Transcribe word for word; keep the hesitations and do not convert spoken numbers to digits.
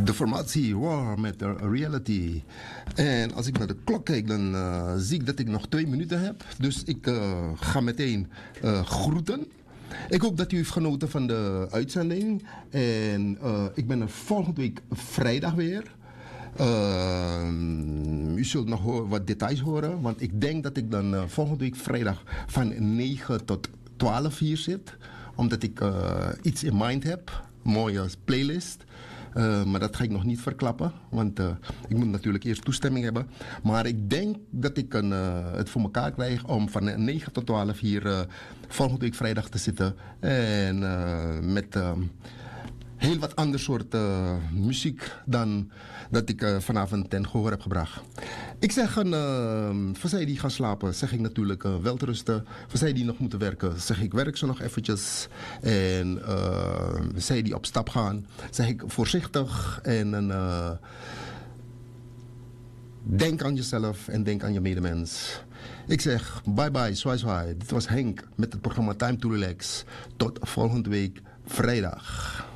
De formatie War met de Reality. En als ik naar de klok kijk, dan uh, zie ik dat ik nog twee minuten heb. Dus ik uh, ga meteen uh, groeten. Ik hoop dat u heeft genoten van de uitzending. En uh, ik ben er volgende week vrijdag weer. Uh, u zult nog ho- wat details horen. Want ik denk dat ik dan uh, volgende week vrijdag van negen tot twaalf hier zit. Omdat ik uh, iets in mind heb. Een mooie playlist. Uh, maar dat ga ik nog niet verklappen, want uh, ik moet natuurlijk eerst toestemming hebben. Maar ik denk dat ik een, uh, het voor elkaar krijg om van negen tot twaalf hier uh, volgende week vrijdag te zitten. En uh, met uh, heel wat ander soort uh, muziek dan dat ik uh, vanavond ten gehoor heb gebracht. Ik zeg, een, uh, voor zij die gaan slapen, zeg ik natuurlijk uh, welterusten. Voor zij die nog moeten werken, zeg ik werk ze nog eventjes. En uh, zij die op stap gaan, zeg ik voorzichtig. En uh, denk aan jezelf en denk aan je medemens. Ik zeg bye bye, zwaai zwaai. Dit was Henk met het programma Time to Relax. Tot volgende week vrijdag.